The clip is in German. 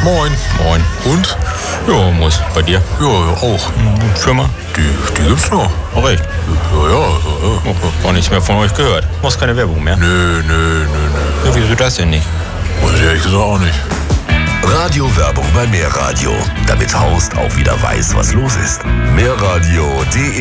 Moin. Moin. Und? Ja, muss. Bei dir? Ja, auch. Firma? Die gibt's noch. Auch recht. Ja. Oh, gar nichts mehr von euch gehört. Machst keine Werbung mehr? Nö. Ja, wieso das denn nicht? Weiß ich ehrlich gesagt auch nicht. Radiowerbung bei Mehrradio, damit Horst auch wieder weiß, was los ist. Mehrradio.de